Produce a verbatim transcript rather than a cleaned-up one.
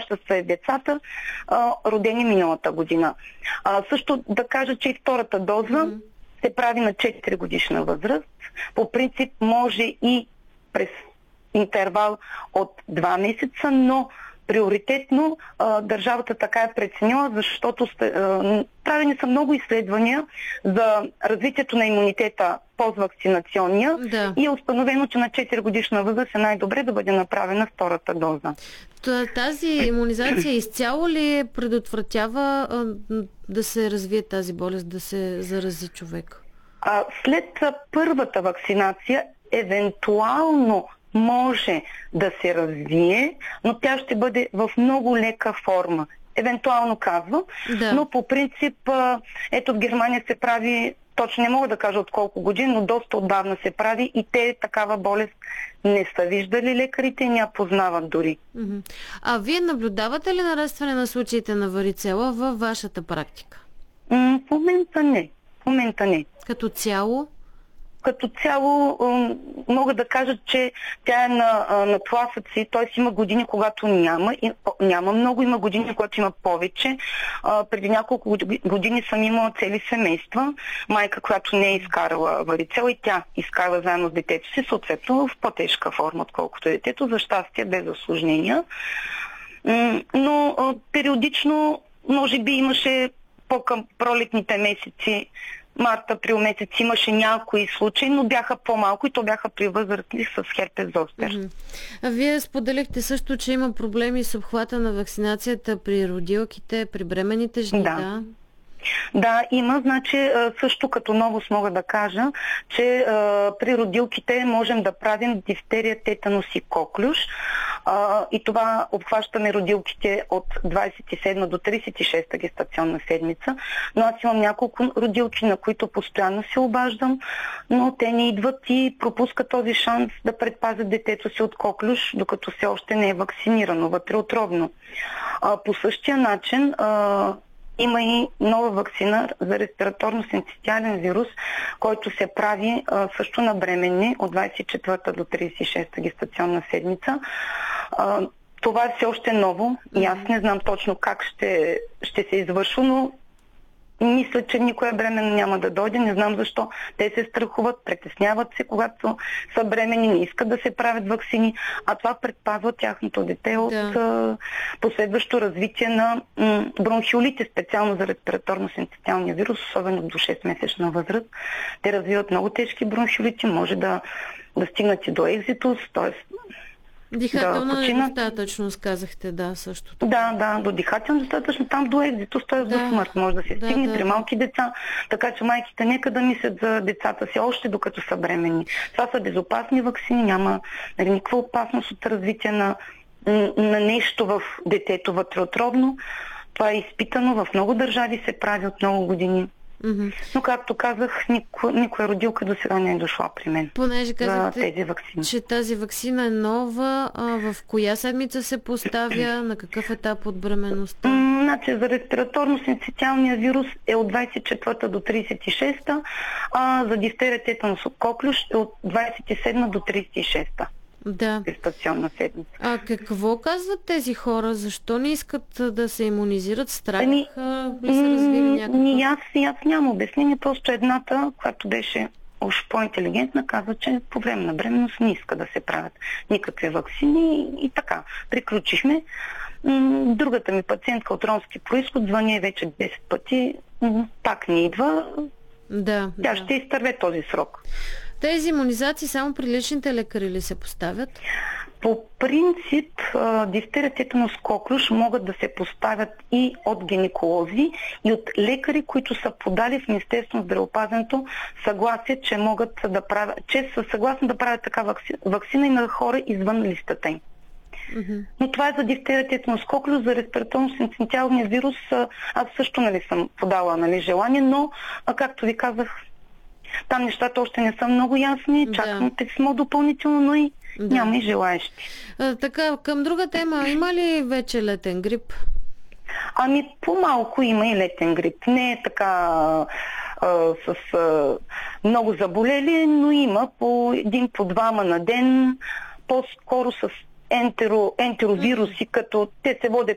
обхващат се децата, а, родени миналата година. А, също да кажа, че и втората доза mm-hmm. се прави на четири годишна възраст. По принцип може и през интервал от два месеца, но приоритетно а, държавата така е преценила, защото а, правени са много изследвания за развитието на имунитета поствакцинационния да. И е установено, че на четири годишна възраст е най-добре да бъде направена втората доза. Тази имунизация изцяло ли предотвратява а, да се развие тази болест, да се зарази човек? А, след първата вакцинация, евентуално може да се развие, но тя ще бъде в много лека форма. Евентуално казвам, да. Но по принцип, ето в Германия се прави, точно не мога да кажа от колко години, но доста отдавна се прави и те такава болест не са виждали лекарите и не я познават дори. А вие наблюдавате ли нарастване на случаите на варицела във вашата практика? М- в момента не. В момента не. Като цяло? Като цяло мога да кажа, че тя е на, на тласъци, т.е. има години, когато няма. И, няма много, има години, когато има повече. А, преди няколко години съм имала цели семейства. Майка, която не е изкарала варицела и тя изкарва заедно с детето си, съответно в по-тежка форма, отколкото детето, за щастие без осложнения. Но а, периодично, може би имаше по-към пролетните месеци, март, април месец имаше някои случаи, но бяха по-малко и то бяха при възрастни с херпес зостер. Mm-hmm. А вие споделихте също, че има проблеми с обхвата на вакцинацията при родилките, при бременните жени, да? Да. Да, има. Значи също като новост мога да кажа, че а, при родилките можем да правим дифтерия, тетанус и коклюш. А, и това обхващаме родилките от двадесет и седма до тридесет и шеста гестационна седмица. Но аз имам няколко родилки, на които постоянно се обаждам, но те не идват и пропускат този шанс да предпазят детето си от коклюш, докато все още не е вакцинирано вътреутробно. А, по същия начин а, има и нова вакцина за респираторно-синцитиален вирус, който се прави а, също на бременни от двадесет и четвърта до тридесет и шеста гестационна седмица. А, това е все още ново и аз не знам точно как ще, ще се извършва, но мисля, че никоя бременна няма да дойде. Не знам защо. Те се страхуват, притесняват се, когато са бремени, не искат да се правят ваксини, а това предпазва тяхното дете от да. последващо развитие на м- бронхиолити, специално за респираторно-синцитиалния вирус, особено до шестмесечна възраст. Те развиват много тежки бронхиолити, може да, да стигнат и до екзитус, т.е. Дихателна да, недостатъчност, казахте, да, също. Да, да, до дихателна достатъчно, там до екзитус, т.е. да, до смърт може да се да, стигне да, при малки деца, така че майките нека да мислят за децата си още докато са бременни. Това са безопасни ваксини, няма никаква опасност от развитие на, на нещо в детето вътреутробно. Това е изпитано, в много държави се прави от много години. Mm-hmm. Но, както казах, нико, никоя родилка до сега не е дошла при мен. Понеже казахте, за тези ваксини. че тази ваксина е нова, а в коя седмица се поставя, на какъв етап от бременността? Mm, значи, за респираторно-синцитиалния вирус е от двадесет и четвърта до тридесет и шеста, а за дифтерия, тетанус, коклюш е от двадесет и седма до тридесет и шеста. Да. Гестационна седмица. А какво казват тези хора? Защо не искат да се имунизират? Страх ли Ами, са развили някакъв? Ни, аз, аз нямам обяснение. Просто едната, която беше уж по-интелигентна, казва, че по време на бременност не иска да се правят никакви ваксини и, и така. Приключихме. Другата ми пациентка от ромски происход звъни вече десет пъти. Пак не идва. Да, Тя да. ще изтърве този срок. Тези имунизации само при личните лекари ли се поставят? По принцип, дифтерия, тетанус, коклюш могат да се поставят и от гинеколози, и от лекари, които са подали в Министерството на здравеопазването съгласие, че могат да правят, че са съгласни да правят така ваксина и на хора извън листата им. Mm-hmm. Но това е за дифтерия, тетанус, коклюш, за респираторно-синцитиалния вирус. Аз също нали, съм подала нали, желание, но, както ви казах, там нещата още не са много ясни. Чакам да. писмо допълнително, но и да. няма и желаещи. А, така, към друга тема. Има ли вече летен грип? Ами по-малко има и летен грип. Не е така а, с а, много заболели, но има по един, по двама на ден. По-скоро с ентеро, ентеровируси, mm-hmm. като те се водят